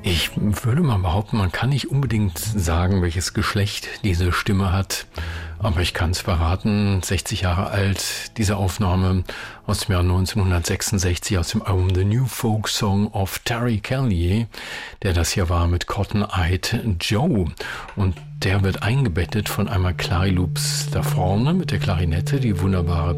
Ich würde mal behaupten, man kann nicht unbedingt sagen, welches Geschlecht diese Stimme hat. Aber ich kann es verraten, 60 Jahre alt, diese Aufnahme aus dem Jahr 1966 aus dem Album The New Folk Song of Terry Callier, der das hier war mit Cotton Eyed Joe. Und der wird eingebettet von einmal Clary Loops da vorne mit der Klarinette, die wunderbare